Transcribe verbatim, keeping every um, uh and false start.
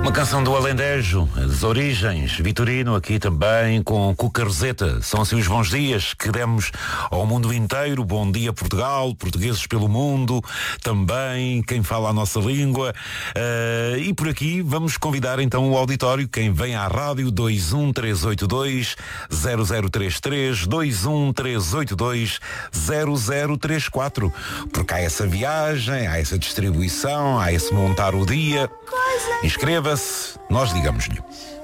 Uma canção do Alentejo, as origens, Vitorino aqui também com Cuca Roseta. São assim os bons dias que demos ao mundo inteiro. Bom dia Portugal, portugueses pelo mundo, também quem fala a nossa língua. Uh, e por aqui vamos convidar então o auditório, quem vem à rádio dois um três oito dois zero zero três três, dois um três oito dois zero zero três quatro. Porque há essa viagem, há essa distribuição, há esse montar o dia. Inscreva-se, nós digamos-lhe.